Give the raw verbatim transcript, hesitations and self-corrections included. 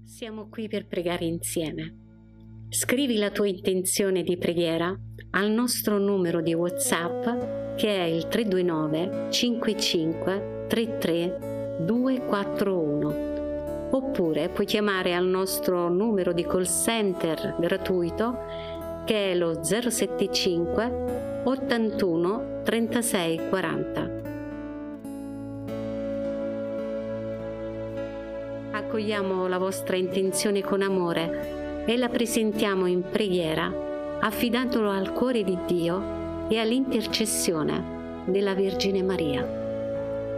Siamo qui per pregare insieme. Scrivi la tua intenzione di preghiera al nostro numero di WhatsApp che è il tre due nove cinque cinque tre tre due quattro uno, oppure puoi chiamare al nostro numero di call center gratuito che è lo zero sette cinque ottantuno trentasei quaranta. Accogliamo la vostra intenzione con amore e la presentiamo in preghiera, affidandolo al cuore di Dio e all'intercessione della Vergine Maria.